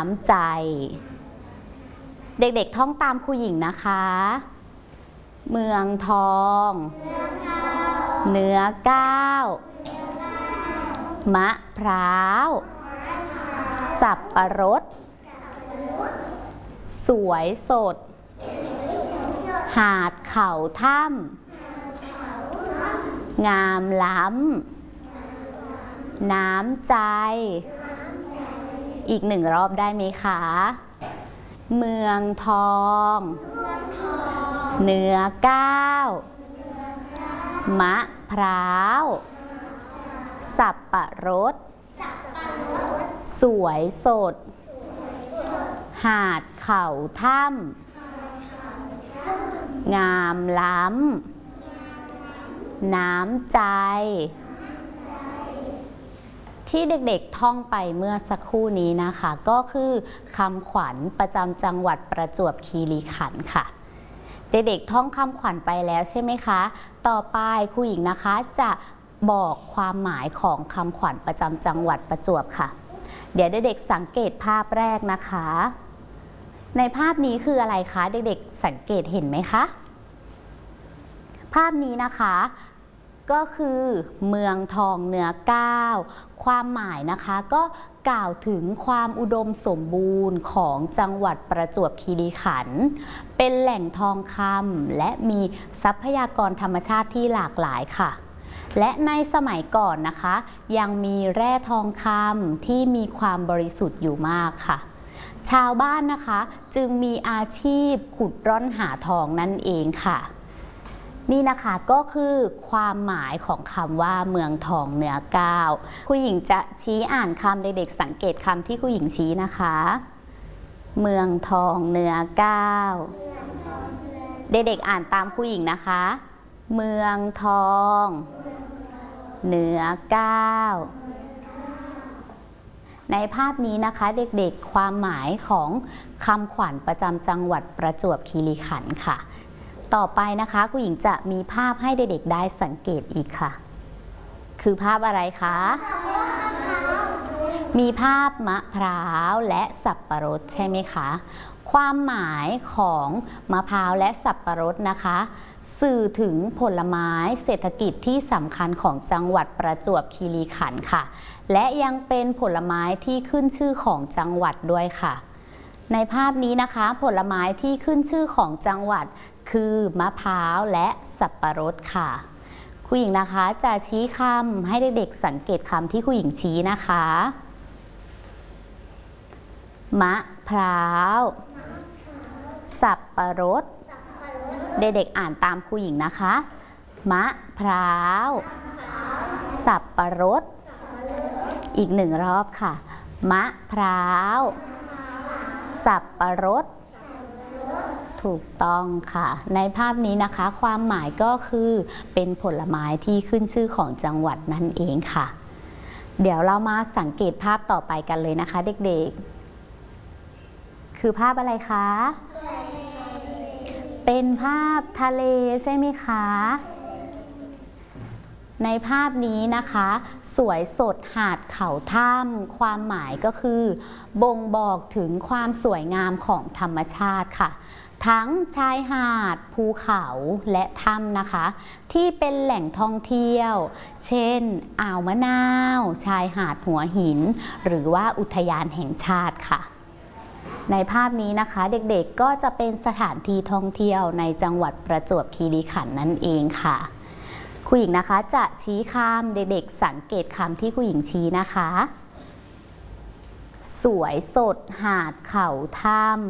ำใจ เด็กๆท่องตามครูหญิงนะคะเมืองทองเนื้อก้าวมะพร้าวสับปะรดสวยสดหาดเขาถ้ำงามล้ำน้ำใจอีกหนึ่งรอบได้ไหมคะเมืองทองเนื้อก้าวมะพร้าวสับปะรดสวยสดหาดเขาถ้ำงามล้ำน้ำใจที่เด็กๆท่องไปเมื่อสักครู่นี้นะคะก็คือคำขวัญประจำจังหวัดประจวบคีรีขันธ์ค่ะเด็กๆท่องคำขวัญไปแล้วใช่ไหมคะต่อไปครูหญิงนะคะจะบอกความหมายของคำขวัญประจำจังหวัดประจวบค่ะเดี๋ยวเด็กๆสังเกตภาพแรกนะคะในภาพนี้คืออะไรคะเด็กๆสังเกตเห็นไหมคะภาพนี้นะคะก็คือเมืองทองเนื้อก้าวความหมายนะคะก็กล่าวถึงความอุดมสมบูรณ์ของจังหวัดประจวบคีรีขันธ์เป็นแหล่งทองคำและมีทรัพยากรธรรมชาติที่หลากหลายค่ะและในสมัยก่อนนะคะยังมีแร่ทองคำที่มีความบริสุทธิ์อยู่มากค่ะชาวบ้านนะคะจึงมีอาชีพขุดร่อนหาทองนั่นเองค่ะนี่นะคะก็คือความหมายของคำว่าเมืองทองเนื้อก้าวครูหญิงจะชี้อ่านคำเด็กๆสังเกตคำที่ครูหญิงชี้นะคะเมืองทองเนื้อก้าวเด็กๆอ่านตามครูหญิงนะคะเมืองทองเนื้อก้าวในภาพนี้นะคะเด็กๆความหมายของคำขวัญประจำจังหวัดประจวบคีรีขันธ์ค่ะต่อไปนะคะครูหญิงจะมีภาพให้เด็กๆได้สังเกตอีกค่ะคือภาพอะไรคะมีภาพมะพร้าวและสับปะรดใช่ไหมคะความหมายของมะพร้าวและสับปะรดนะคะสื่อถึงผลไม้เศรษฐกิจที่สำคัญของจังหวัดประจวบคีรีขันธ์ค่ะและยังเป็นผลไม้ที่ขึ้นชื่อของจังหวัดด้วยค่ะในภาพนี้นะคะผลไม้ที่ขึ้นชื่อของจังหวัดคือมะพร้าวและสับปะรดค่ะครูหญิงนะคะจะชี้คำให้เด็กๆสังเกตคำที่ครูหญิงชี้นะคะมะพร้าวสับปะรดเด็กๆอ่านตามครูหญิงนะคะมะพร้าวสับปะรดอีกหนึ่งรอบค่ะมะพร้าวสับปะรดถูกต้องค่ะในภาพนี้นะคะความหมายก็คือเป็นผลไม้ที่ขึ้นชื่อของจังหวัดนั่นเองค่ะเดี๋ยวเรามาสังเกตภาพต่อไปกันเลยนะคะเด็กๆคือภาพอะไรคะเป็นภาพทะเลใช่ไหมคะในภาพนี้นะคะสวยสดหาดเขาถ้ำความหมายก็คือบ่งบอกถึงความสวยงามของธรรมชาติค่ะทั้งชายหาดภูเขาและถ้ำนะคะที่เป็นแหล่งท่องเที่ยวเช่นอ่าวมะนาวชายหาดหัวหินหรือว่าอุทยานแห่งชาติค่ะในภาพนี้นะคะเด็กๆก็จะเป็นสถานที่ท่องเที่ยวในจังหวัดประจวบคีรีขันธ์นั่นเองค่ะครูหญิงนะคะจะชี้คำเด็กๆสังเกตคำที่ครูหญิงชี้นะคะสวยสดหาดเขาถ้ำ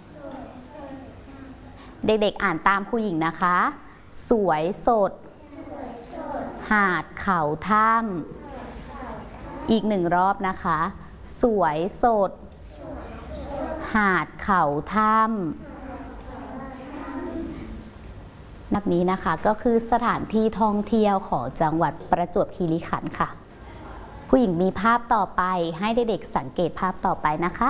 เด็กๆอ่านตามครูหญิงนะคะสวยสดหาดเขาถ้ำอีกหนึ่งรอบนะคะสวยสดหาดเขาถ้ำนับนี้นะคะก็คือสถานที่ท่องเที่ยวของจังหวัดประจวบคีรีขันธ์ค่ะผู้หญิงมีภาพต่อไปให้เด็กๆสังเกตภาพต่อไปนะคะ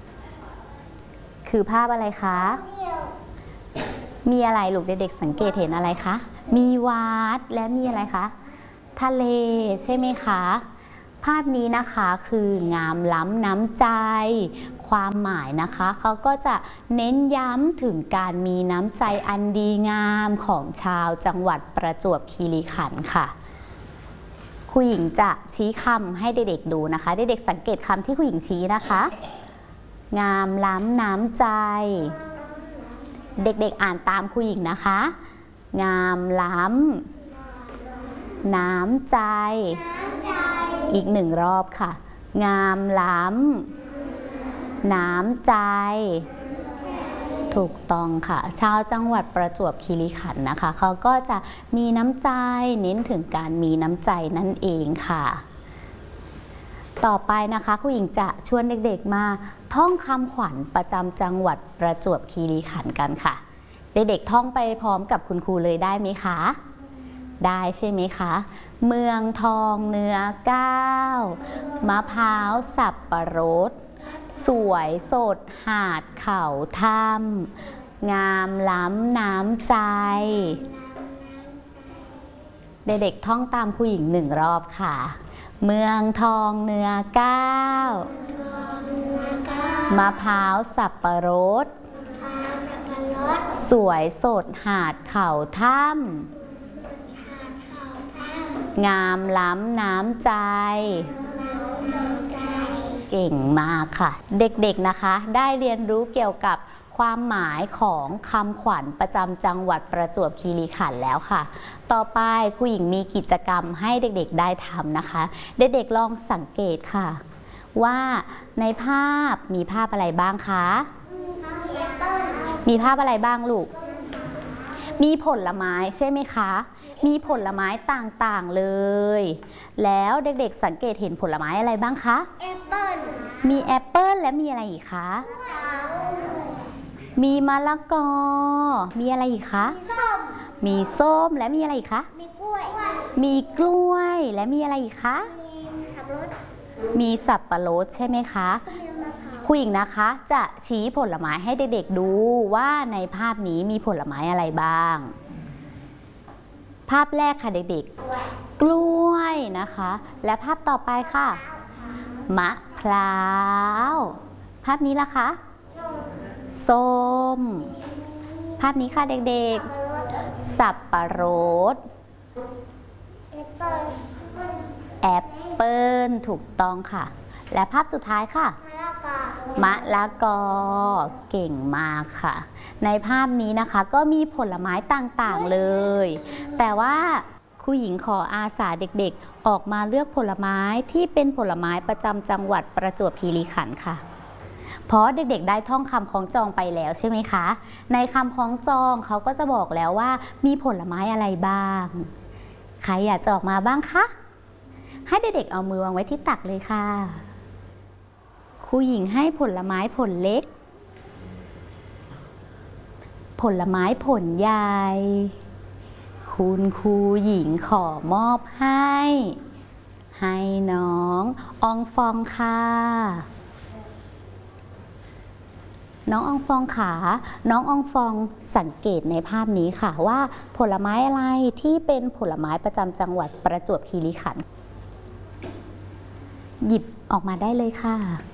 คือภาพอะไรคะมีอะไรลูกเด็กๆสังเกตเห็นอะไรคะมีวัดและมีอะไรคะทะเลใช่ไหมคะภาพนี้นะคะคืองามล้ำน้ำใจคความหมายนะคะเขาก็จะเน้นย้ำถึงการมีน้ำใจอันดีงามของชาวจังหวัดประจวบคีรีขันธ์ค่ะครูหญิงจะชี้คำให้เด็กๆดูนะคะเด็กๆสังเกตคำที่ครูหญิงชี้นะคะงามล้ำน้ำใจเด็กๆอ่านตามครูหญิงนะคะงามล้ำน้ำใจอีกหนึ่งรอบค่ะงามล้ำน้ำใจถูกต้องค่ะชาวจังหวัดประจวบคีรีขันธ์นะคะเขาก็จะมีน้ำใจเน้นถึงการมีน้ำใจนั่นเองค่ะต่อไปนะคะครูหญิงจะชวนเด็กๆมาท่องคำขวัญประจำจังหวัดประจวบคีรีขันธ์กันค่ะเด็กๆท่องไปพร้อมกับคุณครูเลยได้ไหมคะได้ใช่ไหมคะเมืองทองเนื้อก้าวมะพร้าวสับปะรดสวยสดหาดเข่าถ้ำงามล้ำน้ำใจเด็กๆท่องตามครูหญิงหนึ่งรอบค่ะเมืองทองเนื้อก้าวมะพร้าวสับปะรดสวยสดหาดเข่าถ้ำงามล้ำน้ำใจเก่งมากค่ะเด็กๆนะคะได้เรียนรู้เกี่ยวกับความหมายของคำขวัญประจำจังหวัดประจวบคีรีขันธ์แล้วค่ะต่อไปครูหญิงมีกิจกรรมให้เด็กๆได้ทำนะคะเด็กๆลองสังเกตค่ะว่าในภาพมีภาพอะไรบ้างคะมีภาพอะไรบ้างลูกมีผลไม้ใช่ไหมคะมีผลไม้ต่างๆเลยแล้วเด็กๆสังเกตเห็นผลไม้อะไรบ้างคะแอปเปิ้ลมีแอปเปิ้ลและมีอะไรอีกคะมีมะละกอมีอะไรอีกคะมีส้มและมีอะไรอีกคะมีกล้วยมีกล้วยและมีอะไรอีกคะมีสับปะรดใช่ไหมคะครูหญิงนะคะจะชี้ผลไม้ให้เด็กๆดูว่าในภาพนี้มีผลไม้อะไรบ้างภาพแรกค่ะเด็กๆกล้วยนะคะและภาพต่อไปค่ะมะพร้าวภาพนี้ล่ะคะส้มภาพนี้ค่ะเด็กๆสับปะรดแอปเปิ้ลถูกต้องค่ะและภาพสุดท้ายค่ะมะละกอเก่งมากค่ะในภาพนี้นะคะก็มีผลไม้ต่างๆเลยแต่ว่าครูหญิงขออาสาเด็กๆออกมาเลือกผลไม้ที่เป็นผลไม้ประจำจังหวัดประจวบคีรีขันธ์ค่ะเพราะเด็กๆได้ท่องคำคล้องจองไปแล้วใช่ไหมคะในคำคล้องจองเขาก็จะบอกแล้วว่ามีผลไม้อะไรบ้างใครอยากจะออกมาบ้างคะให้เด็กๆเอามือวางไว้ที่ตักเลยค่ะครูหญิงให้ผลไม้ผลเล็กผลไม้ผลใหญ่คุณครูหญิงขอมอบให้น้องอองฟองค่ะน้องอองฟองขาน้องอองฟองสังเกตในภาพนี้ค่ะว่าผลไม้อะไรที่เป็นผลไม้ประจำจังหวัดประจวบคีรีขันธ์หยิบออกมาได้เลยค่ะ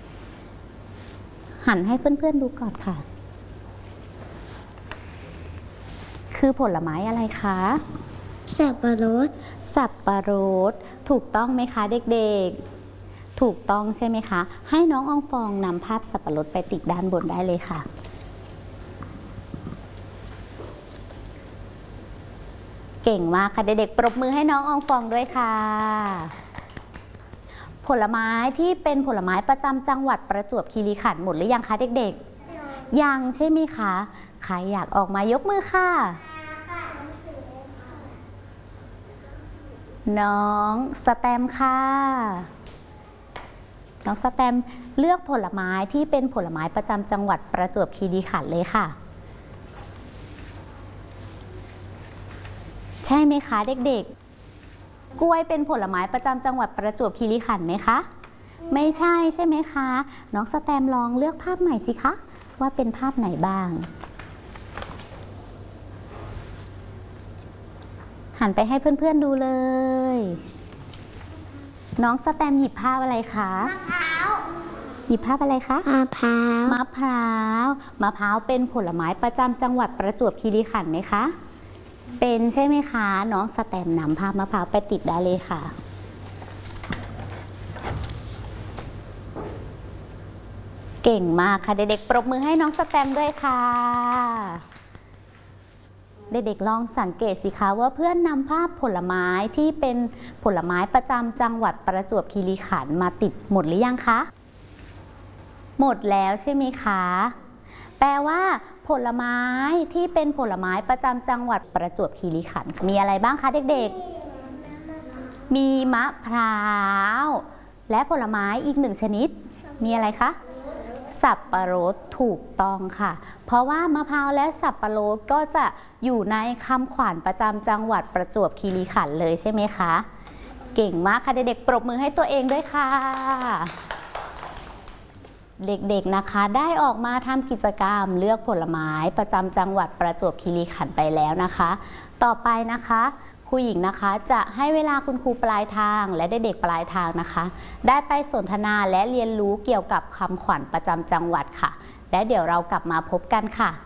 หันให้เพื่อนๆดูก่อนค่ะคือผลไม้อะไรคะสับปะรดสับปะรดถูกต้องไหมคะเด็กๆถูกต้องใช่ไหมคะให้น้องอองฟองนำภาพสับปะรดไปติดด้านบนได้เลยค่ะเก่งมากค่ะเด็กๆปรบมือให้น้องอองฟองด้วยค่ะผลไม้ที่เป็นผลไม้ประจำจังหวัดประจวบคีรีขันธ์หมดหรือยังคะเด็กๆยังใช่ไหมคะใครอยากออกมายกมือค่ะน้องสแตมค่ะน้องสแตมเลือกผลไม้ที่เป็นผลไม้ประจำจังหวัดประจวบคีรีขันธ์เลยค่ะใช่ไหมคะเด็กๆกล้วยเป็นผลไม้ประจำจังหวัดประจวบคีรีขันธ์ไหมคะไม่ใช่ใช่ไหมคะน้องสแตมลองเลือกภาพใหม่สิคะว่าเป็นภาพไหนบ้างหันไปให้เพื่อนๆดูเลยน้องสแตมหยิบภาพอะไรคะมะพร้าวหยิบภาพอะไรคะมะพร้าวมะพร้าวมะพร้าวเป็นผลไม้ประจำจังหวัดประจวบคีรีขันธ์ไหมคะเป็นใช่ไหมคะน้องสแตมนำภาพมะพร้าวไปติดได้เลยค่ะเก่งมากค่ะเด็กๆปรบมือให้น้องสแตมด้วยค่ะเด็กๆลองสังเกตสิคะว่าเพื่อนนำภาพผลไม้ที่เป็นผลไม้ประจำจังหวัดประจวบคีรีขันธ์มาติดหมดหรือยังคะหมดแล้วใช่ไหมคะแปลว่าผลไม้ที่เป็นผลไม้ประจำจังหวัดประจวบคีรีขันธ์มีอะไรบ้างคะเด็กๆมีมะพร้าวและผลไม้อีกหนึ่งชนิดมีอะไรคะสับปะรดถูกต้องค่ะเพราะว่ามะพร้าวและสับปะรดก็จะอยู่ในคำขวัญประจำจังหวัดประจวบคีรีขันธ์เลยใช่ไหมคะเก่งมากค่ะเด็กๆปรบมือให้ตัวเองด้วยค่ะเด็กๆนะคะได้ออกมาทำกิจกรรมเลือกผลไม้ประจำจังหวัดประจวบคีรีขันธ์ไปแล้วนะคะต่อไปนะคะครูหญิงนะคะจะให้เวลาคุณครูปลายทางและเด็กๆปลายทางนะคะได้ไปสนทนาและเรียนรู้เกี่ยวกับคำขวัญประจำจังหวัดค่ะและเดี๋ยวเรากลับมาพบกันค่ะ